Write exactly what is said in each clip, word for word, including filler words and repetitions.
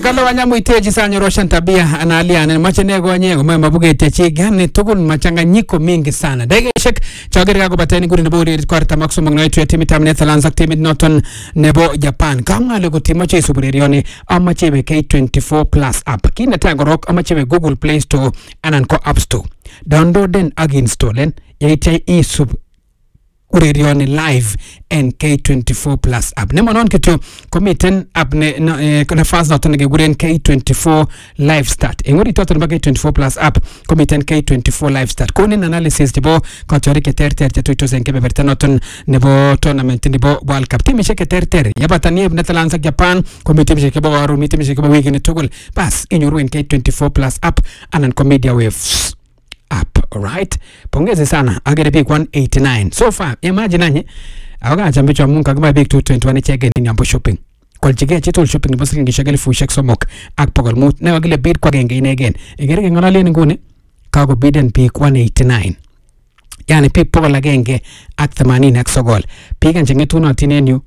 kalo wanyamu iteji sanyo roshan tabia analiana machene gonye goma mabuge techi gani tukul machanganyiko mingi sana. Dege shek chagiri kako bateni guri nebo uri kwarta makso magna itu ya timi tam Netherlands ak timi noton nebo Japan. Kama lego timo che supererione ama chebe K twenty-four plus app. Kina tango rock ama chebe Google Play Store anan ko App Store. Downloaden ag installen ya itai i sub urerione live and K twenty-four plus app. Nemo non kitu komiten app ne kuna fast not nge guren K twenty-four live start. Engori toto nba K twenty-four plus app komiten K twenty-four live start. Konin analysis tibo kontori ke ter ter tetu ito zenke beberta noton nebo tournament nebo World Cup. Timi sheke ter ter. Yabatani Netherlands ak Japan komiten sheke bo waru mitimi sheke bo wiki ni tugul. Bas inyuru en K twenty-four plus app anan Media Wave app. Alright, pongeze sana agere big one eighty-nine so far. Imagine anye awaga chambicho mungu kagama big two twenty-one chege ni nyambo shopping kwa chige chitul shopping ni basiringi shageli fushek somok ak pogol mut na wagile bid kwa genge inegen igere ngolali ngune kago biden big one eighty-nine yani pi pogol la genge ak themanini ak sogol pigan chenge tuno tinenyu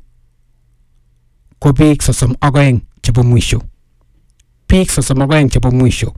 ko big sosom agoeng chebo mwisho big sosom agoeng chebo mwisho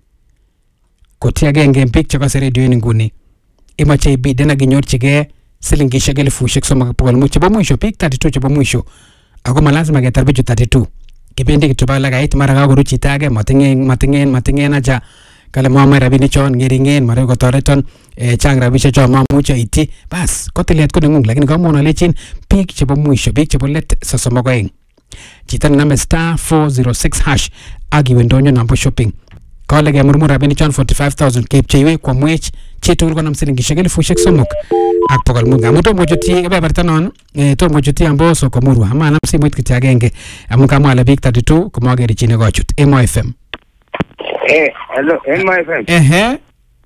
kotia genge mpik chaka se radio nguni ima cha ibide na ginyorchige silingi shageli fushek somok pogol mut chebo mwisho pik thirty-two chebo mwisho ako malazima getarbichu thirty-two kipendi kitubala gait mara ga guruchi tage matingen matingen matingen aja kala mama rabini chon ngeringen mara ko toreton e chang rabisha cho mamucha iti bas kotelet ko ngung lakini kama unalechin pik chebo mwisho pik chebo let sosomogoeng chitani namba star four oh six hash agi wendonyo nambo shopping kole ge murmur rabini chon forty-five thousand kepcheiwe kwa mwech chitul ko nam silingi shageli fushek somok ak pogol munga muto mojuti be bartanon e to mojuti ambo so ko murwa ama nam simit kitagenge amuka mala big thirty-two ko mageri chine gochut Emo F M. Eh, hello, Emo F M. Eh eh.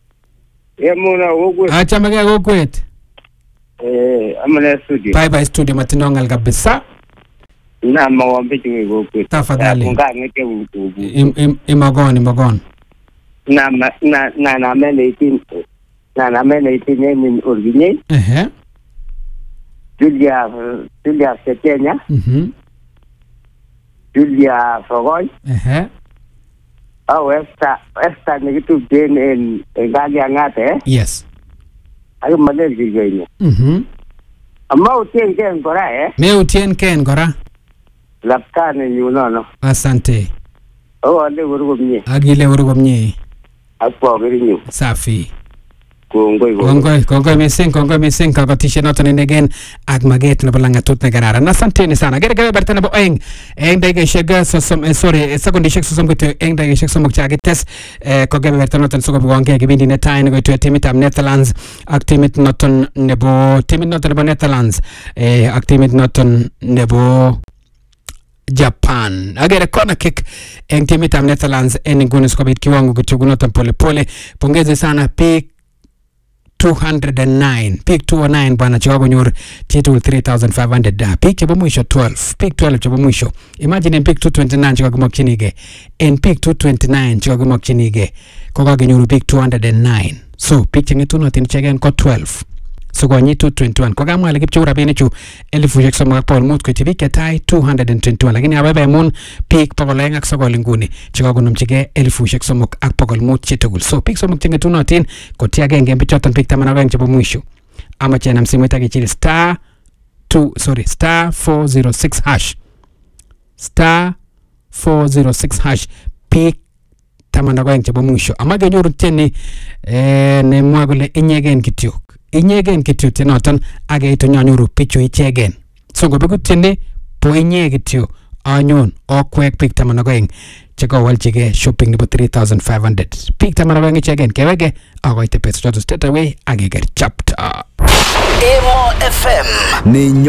Yemuna wogwe. Acha mage gokwet. Eh, amana studio. Bye bye studio matinongal kabisa. Na mawambe chingi gokwet. Tafadhali. Kunga ngeke ubu. Im im imagon imagon. Na na na na mele itin. Na na mele itin ni origine. Eh eh. Julia Julia Setenya. Mhm. Julia Fogoy. Eh eh. Oh, esta esta negative gen en gali angate. Yes. Ayo madel jigaini. Mhm. Amma utien ken kora eh. Me utien ken kora. Lapkane yuno no. Asante. Oh, ande urugo mnye. Agile urugo mnye. Apo girinyu. Safi. Kongoi kongoi kongoi mising kongoi mising kagotishe noton inegen ak maget nebo langatut ne kararan. Asanteni sana. Gere gere berta nebo eng eng daigeshek sosom sorry sekondishek sosom goto eng daigeshek somok chagites ko gebe berta noton sugo bwange kibindi ne tai ne goto timit am Netherlands ak timit noton nebo timit noton nebo Netherlands eh ak timit noton nebo Japan. Agere kona kick eng timit am Netherlands en ngunis ko bit kiwango kuchugunoton pole pole. Pongeze sana pick two hundred nine pick two oh nine bwana chikago nyor title three thousand five hundred da pick chebo mwisho twelve pick twelve chebo mwisho. Imagine in pick two twenty-nine chikago mokchinige in pick two twenty-nine chikago mokchinige koka nyoru pick two hundred nine so pick chengetuno tin chegen ko twelve so ko nyi two twenty-one koka mwale kipchu rabini chu elfu shek somok pol mut ko tibi ketai two hundred twenty-one lakini abebe mun pick pokol aeng ak sokol nguni chikago numchige elfu shek somok ak pokol mut chitugul so pick somok chengetuno tin ko tiagenge mbichoton pick taman ak chebo mwisho ama chena msimwita kichili star two sorry star four oh six hash star four oh six hash pick taman ak chebo mwisho ama genyoru teni eh ne mwagule inyegen kityok inyegen kityo tenoton age ito nyanyuru pichu ichegen so gobe kutene po inye kityo anyon okwek pick taman ak aeng cheko walchige shopping nebo three thousand five hundred pick taman ak aeng ichegen kewege agoite peso choto straight away age ger chapter Emo F M.